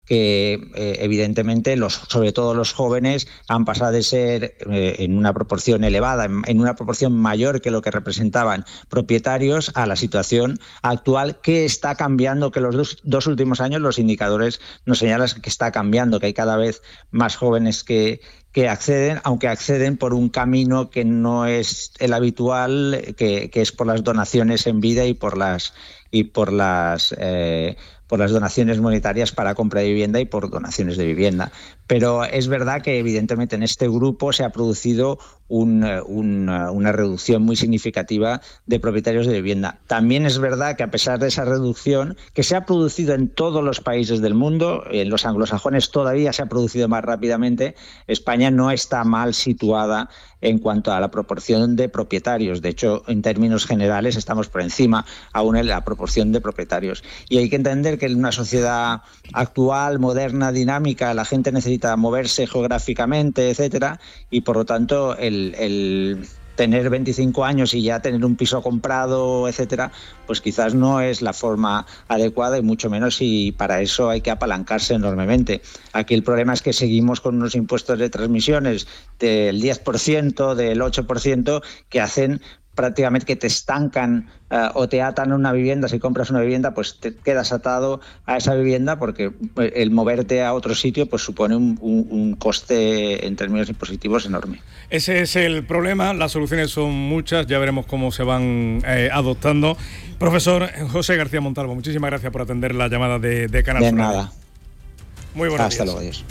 evidentemente sobre todo los jóvenes han pasado de ser en una proporción elevada, en una proporción mayor que lo que representaban propietarios, a la situación actual, que está cambiando, que los dos últimos años los indicadores nos señalan que está cambiando, que hay cada vez más jóvenes que acceden, aunque acceden por un camino que no es el habitual, que es por las donaciones en vida y por las donaciones monetarias para compra de vivienda y por donaciones de vivienda. Pero es verdad que evidentemente en este grupo se ha producido una reducción muy significativa de propietarios de vivienda. También es verdad que a pesar de esa reducción, que se ha producido en todos los países del mundo, en los anglosajones todavía se ha producido más rápidamente, España no está mal situada en cuanto a la proporción de propietarios. De hecho, en términos generales estamos por encima aún en la proporción de propietarios. Y hay que entender que en una sociedad actual, moderna, dinámica, la gente necesita moverse geográficamente, etcétera, y por lo tanto el tener 25 años y ya tener un piso comprado, etcétera, pues quizás no es la forma adecuada, y mucho menos si para eso hay que apalancarse enormemente. Aquí el problema es que seguimos con unos impuestos de transmisiones del 10%, del 8%, que hacen prácticamente que te estancan o te atan a una vivienda. Si compras una vivienda, pues te quedas atado a esa vivienda, porque el moverte a otro sitio pues supone un coste en términos impositivos enorme. Ese es el problema. Las soluciones son muchas, ya veremos cómo se van adoptando. Profesor José García Montalvo, muchísimas gracias por atender la llamada de Canal Sur. De nada. Muy buenos días. Hasta luego, adiós.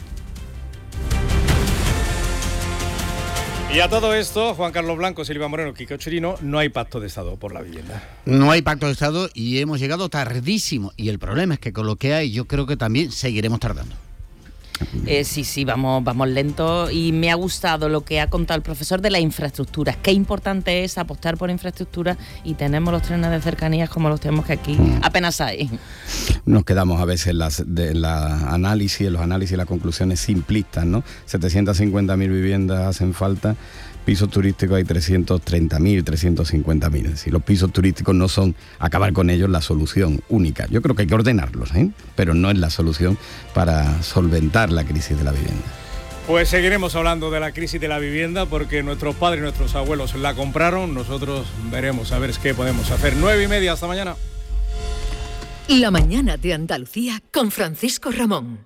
Y a todo esto, Juan Carlos Blanco, Silvia Moreno, Quique Chirino, no hay pacto de Estado por la vivienda. No hay pacto de Estado y hemos llegado tardísimo. Y el problema es que con lo que hay, yo creo que también seguiremos tardando. Sí, vamos lento, y me ha gustado lo que ha contado el profesor de las infraestructuras. Qué importante es apostar por infraestructuras, y tenemos los trenes de cercanías como los tenemos que aquí apenas hay. Nos quedamos a veces en los análisis y las conclusiones simplistas, ¿no? 750.000 viviendas hacen falta. Pisos turísticos hay 330.000, 350.000. Es decir, los pisos turísticos no son acabar con ellos la solución única. Yo creo que hay que ordenarlos, pero no es la solución para solventar la crisis de la vivienda. Pues seguiremos hablando de la crisis de la vivienda, porque nuestros padres y nuestros abuelos la compraron. Nosotros veremos a ver qué podemos hacer. 9:30, hasta mañana. La mañana de Andalucía con Francisco Ramón.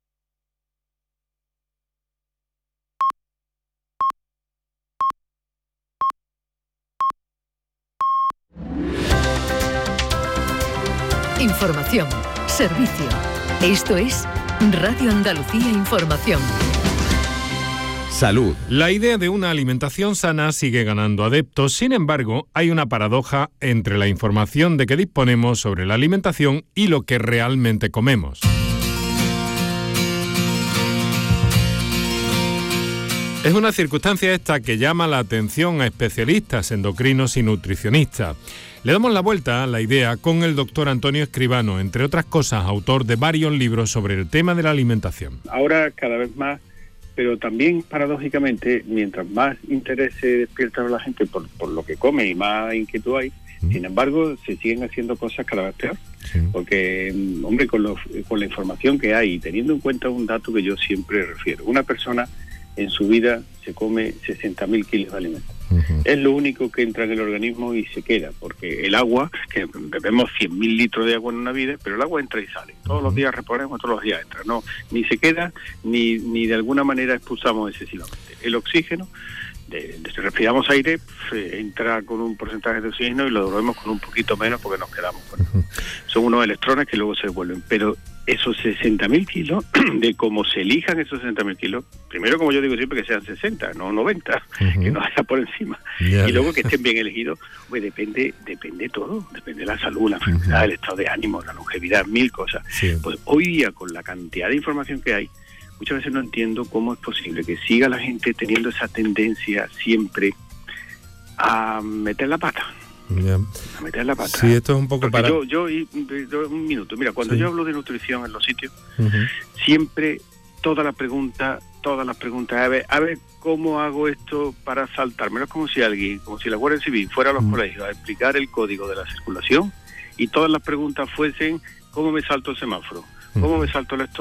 Información, servicio. Esto es Radio Andalucía Información. Salud. La idea de una alimentación sana sigue ganando adeptos. Sin embargo, hay una paradoja entre la información de que disponemos sobre la alimentación y lo que realmente comemos. Es una circunstancia esta que llama la atención a especialistas endocrinos y nutricionistas. Le damos la vuelta a la idea con el doctor Antonio Escribano, entre otras cosas, autor de varios libros sobre el tema de la alimentación. Ahora cada vez más, pero también paradójicamente, mientras más interés se despierta a la gente por lo que come y más inquietud hay, sin embargo, se siguen haciendo cosas cada vez peor. Sí. Porque, hombre, con la información que hay, teniendo en cuenta un dato que yo siempre refiero, una persona en su vida se come 60.000 kilos de alimentos. Es lo único que entra en el organismo y se queda, porque el agua, que bebemos 100.000 litros de agua en una vida, pero el agua entra y sale. Todos los días reponemos, todos los días entra. No, ni se queda, ni de alguna manera expulsamos excesivamente. El oxígeno, si respiramos aire, entra con un porcentaje de oxígeno y lo devolvemos con un poquito menos porque nos quedamos con... Son unos electrones que luego se devuelven, pero esos 60.000 kilos, de cómo se elijan esos 60.000 kilos, primero, como yo digo siempre, que sean 60, no 90, que no haya por encima, y luego que estén bien elegidos, pues depende todo, depende de la salud, la enfermedad, el estado de ánimo, la longevidad, 1000 cosas. Sí. Pues hoy día, con la cantidad de información que hay, muchas veces no entiendo cómo es posible que siga la gente teniendo esa tendencia siempre a meter la pata. Yeah. A meter la pata. Sí, esto es un poco. Porque para... yo, un minuto, mira, cuando yo hablo de nutrición en los sitios, siempre todas las preguntas, a ver cómo hago esto para saltarme. No es como si la Guardia Civil fuera a los colegios a explicar el código de la circulación y todas las preguntas fuesen: ¿cómo me salto el semáforo? ¿Cómo me salto el stop?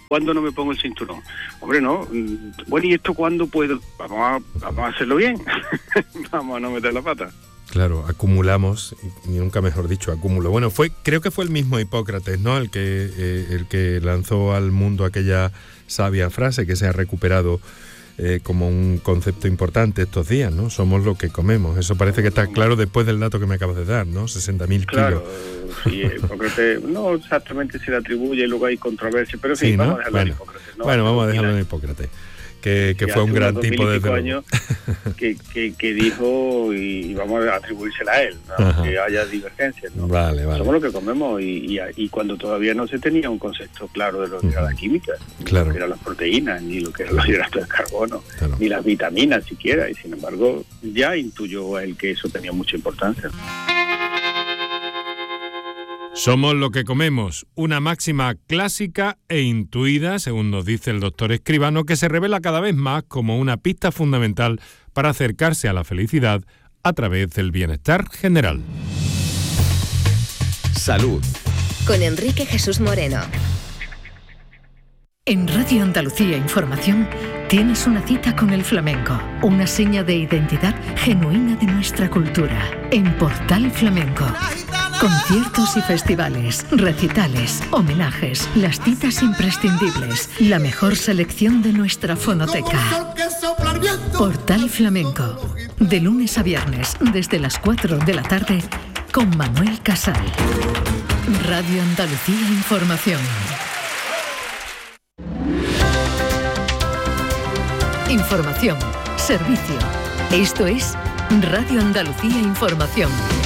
¿Cuándo no me pongo el cinturón? Hombre, no. Bueno, ¿y esto cuándo puedo? Vamos a hacerlo bien. Vamos a no meter la pata. Claro, acumulamos, y nunca mejor dicho, acumulo. Bueno, creo que fue el mismo Hipócrates, ¿no? El que lanzó al mundo aquella sabia frase que se ha recuperado como un concepto importante estos días, ¿no? Somos lo que comemos. Eso parece que está claro después del dato que me acabas de dar, ¿no? 60.000 claro, kilos. Sí, Hipócrates, no exactamente se le atribuye, luego hay controversia, pero sí, vamos a dejarlo en Hipócrates. ¿No? Bueno, vamos a dejarlo en Hipócrates. Que fue un gran tipo de años que dijo, y vamos a atribuírsela a él, ¿no? Que haya divergencias, ¿no? Vale. Somos lo que comemos, y cuando todavía no se tenía un concepto claro de lo que era la química, claro, lo que eran las proteínas, ni lo que eran los hidratos de carbono, claro, ni las vitaminas siquiera, y sin embargo ya intuyó él que eso tenía mucha importancia. Somos lo que comemos, una máxima clásica e intuida, según nos dice el doctor Escribano, que se revela cada vez más como una pista fundamental para acercarse a la felicidad a través del bienestar general. Salud. Con Enrique Jesús Moreno. En Radio Andalucía Información tienes una cita con el flamenco, una seña de identidad genuina de nuestra cultura. En Portal Flamenco. Conciertos y festivales, recitales, homenajes, las citas imprescindibles, la mejor selección de nuestra fonoteca. Portal Flamenco, de lunes a viernes, desde las 4 de la tarde, con Manuel Casal. Radio Andalucía Información. Información, servicio. Esto es Radio Andalucía Información.